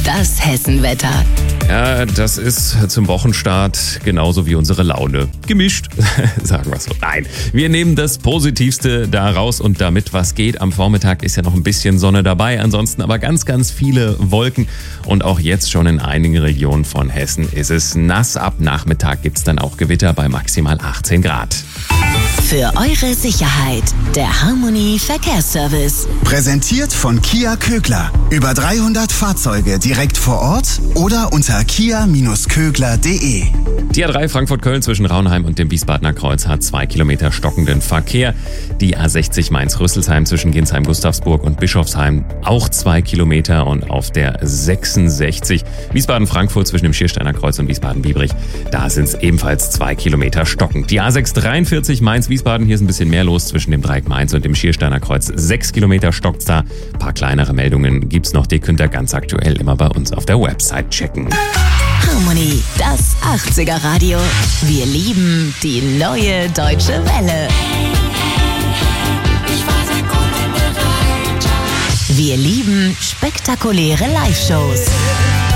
das Hessenwetter. Ja, das ist zum Wochenstart genauso wie unsere Laune. Gemischt, sagen wir so. Nein, wir nehmen das Positivste da raus und damit was geht. Am Vormittag ist ja noch ein bisschen Sonne dabei, ansonsten aber ganz, ganz viele Wolken. Und auch jetzt schon in einigen Regionen von Hessen ist es nass. Ab Nachmittag gibt's dann auch Gewitter bei maximal 18 Grad. Für eure Sicherheit, der Harmony Verkehrsservice. Präsentiert von Kia Kögler. Über 300 Fahrzeuge direkt vor Ort oder unter kia-kögler.de. Die A3 Frankfurt-Köln zwischen Raunheim und dem Wiesbadener Kreuz hat 2 Kilometer stockenden Verkehr. Die A60 Mainz-Rüsselsheim zwischen Ginsheim-Gustavsburg und Bischofsheim auch 2 Kilometer. Und auf der 66 Wiesbaden-Frankfurt zwischen dem Schiersteiner Kreuz und Wiesbaden-Biebrich, da sind es ebenfalls 2 Kilometer stockend. Die A643 Mainz-Wiesbaden, hier ist ein bisschen mehr los zwischen dem Dreieck Mainz und dem Schiersteiner Kreuz. 6 Kilometer stockt's da. Ein paar kleinere Meldungen gibt's noch, die könnt ihr ganz aktuell immer bei uns auf der Website checken. Harmony, das 80er Radio. Wir lieben die neue deutsche Welle. Wir lieben spektakuläre Live-Shows.